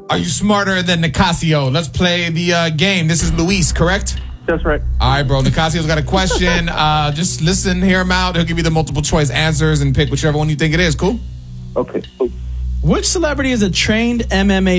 Are you smarter than Nicasio? Let's play the game. This is Luis, correct? That's right. All right, bro. Nicasio's got a question. Just listen, hear him out. He'll give you the multiple choice answers and pick whichever one you think it is. Cool? Okay. Which celebrity is a trained MMA